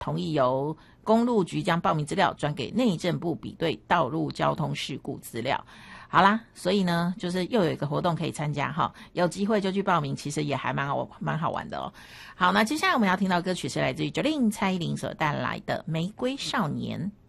同意由公路局将报名资料转给内政部比对道路交通事故资料。好啦，所以呢，就是又有一个活动可以参加哈，有机会就去报名，其实也还蛮好玩的哦。好，那接下来我们要听到歌曲是来自于 Jolin 蔡依林所带来的《玫瑰少年》。